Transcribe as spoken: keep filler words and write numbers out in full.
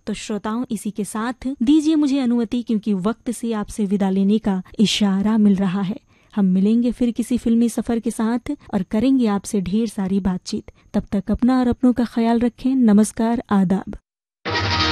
तो श्रोताओं, इसी के साथ दीजिए मुझे अनुमति, क्योंकि वक्त से आपसे विदा लेने का इशारा मिल रहा है। हम मिलेंगे फिर किसी फिल्मी सफर के साथ और करेंगे आपसे ढेर सारी बातचीत। तब तक अपना और अपनों का ख्याल रखें। नमस्कार, आदाब।